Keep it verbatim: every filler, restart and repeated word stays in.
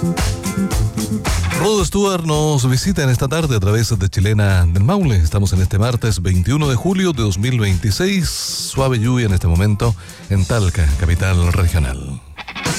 Rod Stewart nos visita en esta tarde a través de Chilena del Maule. Estamos en este martes veintiuno de julio de dos mil veintiséis. Suave lluvia en este momento en Talca, capital regional.